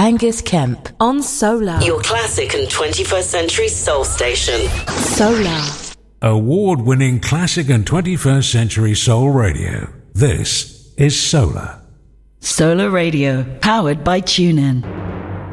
Angus Kemp on Solar. Your classic and 21st century soul station. Solar. Award-winning classic and 21st century soul radio. This is Solar. Solar Radio, powered by TuneIn.